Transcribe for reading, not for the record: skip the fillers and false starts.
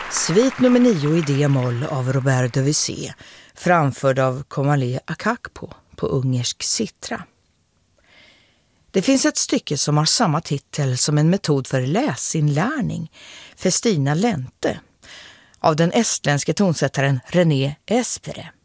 Svit nummer 9 i D-moll av Robert Debussy, framförd av Komale Akakpo på ungersk sitra. Det finns ett stycke som har samma titel som en metod för läsinlärning, Festina Lente, av den estländske tonsättaren René Espere.